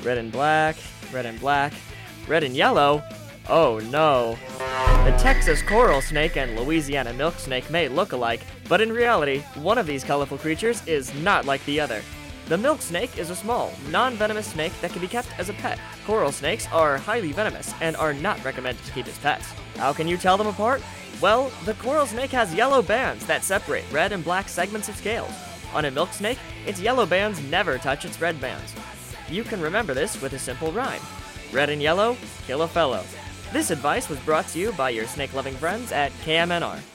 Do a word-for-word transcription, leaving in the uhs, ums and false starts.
Red and black, red and black, red and yellow. Oh no. The Texas coral snake and Louisiana milk snake may look alike, but in reality, one of these colorful creatures is not like the other. The milk snake is a small, non-venomous snake that can be kept as a pet. Coral snakes are highly venomous and are not recommended to keep as pets. How can you tell them apart? Well, the coral snake has yellow bands that separate red and black segments of scales. On a milk snake, its yellow bands never touch its red bands. You can remember this with a simple rhyme. Red and yellow, kill a fellow. This advice was brought to you by your snake-loving friends at K M N R.